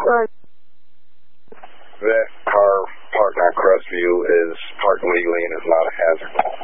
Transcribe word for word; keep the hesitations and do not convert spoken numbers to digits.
Right. That car parked on Crestview is parked legally and is not a hazard.